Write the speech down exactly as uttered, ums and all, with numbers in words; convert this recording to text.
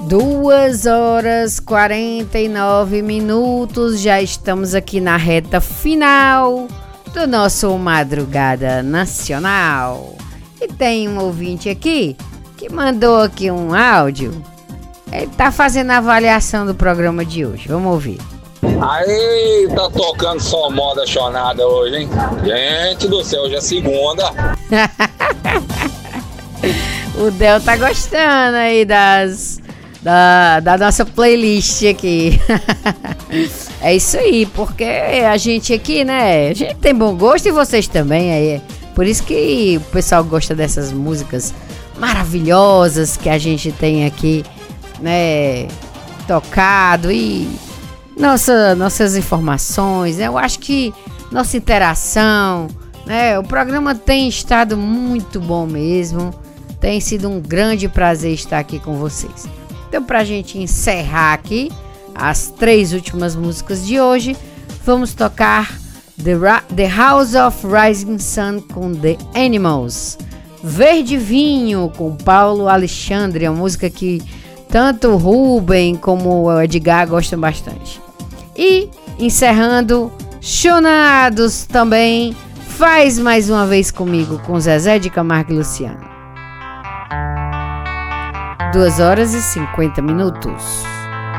Duas horas quarenta e nove minutos, já estamos aqui na reta final do nosso Madrugada Nacional. E tem um ouvinte aqui que mandou aqui um áudio. Ele tá fazendo a avaliação do programa de hoje. Vamos ouvir. Aí, tá tocando só moda chonada hoje, hein? Gente do céu, hoje é segunda. O Del tá gostando aí das... Da, da nossa playlist aqui. É isso aí, porque a gente aqui, né, a gente tem bom gosto e vocês também, aí, por isso que o pessoal gosta dessas músicas maravilhosas que a gente tem aqui, né, tocado, e nossa, nossas informações, né, eu acho que nossa interação, né, o programa tem estado muito bom mesmo, tem sido um grande prazer estar aqui com vocês. Então, pra gente encerrar aqui as três últimas músicas de hoje, vamos tocar The, Ra- The House of Rising Sun com The Animals, Verde Vinho com Paulo Alexandre, uma música que tanto o Ruben como o Edgar gostam bastante. E encerrando, Chonados também, Faz Mais Uma Vez Comigo com Zezé de Camargo e Luciano. Duas horas e cinquenta minutos.